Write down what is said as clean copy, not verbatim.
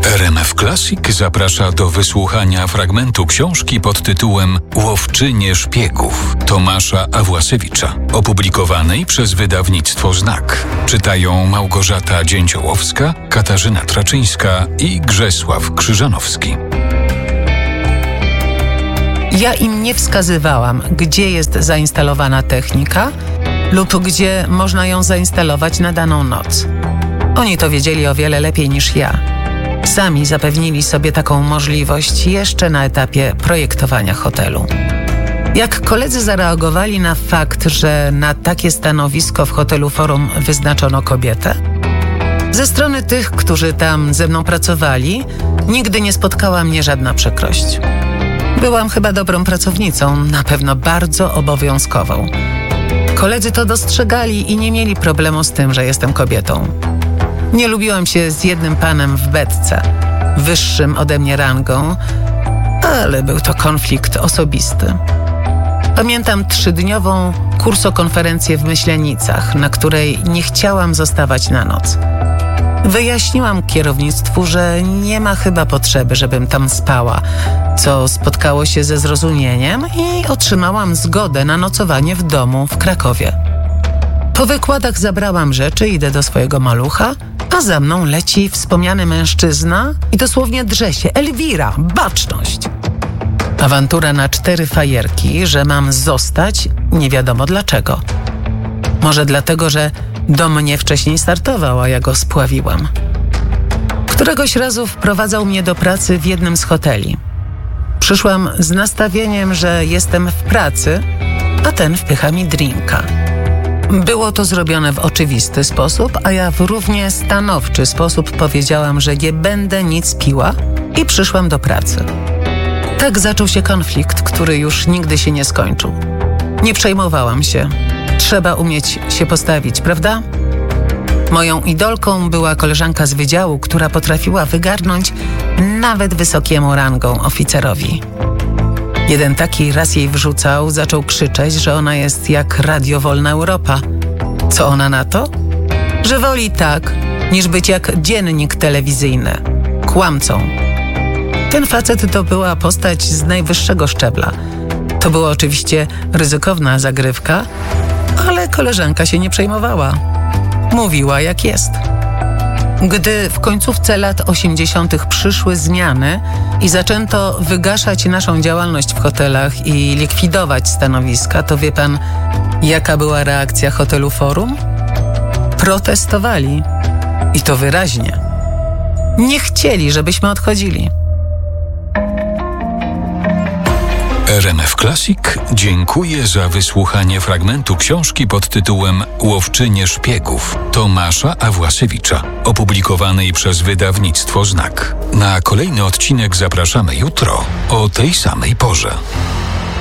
RMF Classic zaprasza do wysłuchania fragmentu książki pod tytułem Łowczynie szpiegów Tomasza Awłasiewicza, opublikowanej przez wydawnictwo Znak. Czytają Małgorzata Dzięciołowska, Katarzyna Traczyńska i Grzesław Krzyżanowski. Ja im nie wskazywałam, gdzie jest zainstalowana technika lub gdzie można ją zainstalować na daną noc. Oni to wiedzieli o wiele lepiej niż ja. Sami zapewnili sobie taką możliwość jeszcze na etapie projektowania hotelu. Jak koledzy zareagowali na fakt, że na takie stanowisko w hotelu Forum wyznaczono kobietę? Ze strony tych, którzy tam ze mną pracowali, nigdy nie spotkała mnie żadna przykrość. Byłam chyba dobrą pracownicą, na pewno bardzo obowiązkową. Koledzy to dostrzegali i nie mieli problemu z tym, że jestem kobietą. Nie lubiłam się z jednym panem w beczce, wyższym ode mnie rangą, ale był to konflikt osobisty. Pamiętam 3-dniową kursokonferencję w Myślenicach, na której nie chciałam zostawać na noc. Wyjaśniłam kierownictwu, że nie ma chyba potrzeby, żebym tam spała, co spotkało się ze zrozumieniem i otrzymałam zgodę na nocowanie w domu w Krakowie. Po wykładach zabrałam rzeczy, idę do swojego malucha, a za mną leci wspomniany mężczyzna i dosłownie drze się: Elwira, baczność! Awantura na 4 fajerki, że mam zostać, nie wiadomo dlaczego. Może dlatego, że do mnie wcześniej startował, a ja go spławiłam. Któregoś razu wprowadzał mnie do pracy w jednym z hoteli. Przyszłam z nastawieniem, że jestem w pracy, a ten wpycha mi drinka. Było to zrobione w oczywisty sposób, a ja w równie stanowczy sposób powiedziałam, że nie będę nic piła i przyszłam do pracy. Tak zaczął się konflikt, który już nigdy się nie skończył. Nie przejmowałam się. Trzeba umieć się postawić, prawda? Moją idolką była koleżanka z wydziału, która potrafiła wygarnąć nawet wysokiemu rangą oficerowi. Jeden taki raz jej wrzucał, zaczął krzyczeć, że ona jest jak Radio Wolna Europa. Co ona na to? Że woli tak, niż być jak dziennik telewizyjny. Kłamcą. Ten facet to była postać z najwyższego szczebla. To była oczywiście ryzykowna zagrywka, ale koleżanka się nie przejmowała. Mówiła jak jest. Gdy w końcówce lat 80. przyszły zmiany i zaczęto wygaszać naszą działalność w hotelach i likwidować stanowiska, to wie pan, jaka była reakcja hotelu Forum? Protestowali. I to wyraźnie. Nie chcieli, żebyśmy odchodzili. RMF Classic dziękuję za wysłuchanie fragmentu książki pod tytułem Łowczynie szpiegów Tomasza Awłasiewicza, opublikowanej przez wydawnictwo Znak. Na kolejny odcinek zapraszamy jutro o tej samej porze.